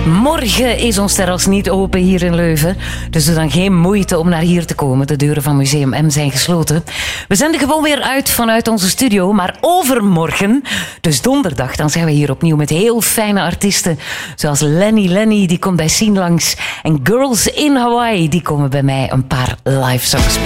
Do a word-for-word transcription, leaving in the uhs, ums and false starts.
Morgen is ons terras niet open hier in Leuven. Dus doe dan geen moeite om naar hier te komen. De deuren van Museum M zijn gesloten. We zenden gewoon weer uit vanuit onze studio. Maar overmorgen, dus donderdag, dan zijn we hier opnieuw met heel fijne artiesten. Zoals Lenny Lenny, die komt bij Sien langs. En Girls in Hawaii, die komen bij mij een paar live songs spelen.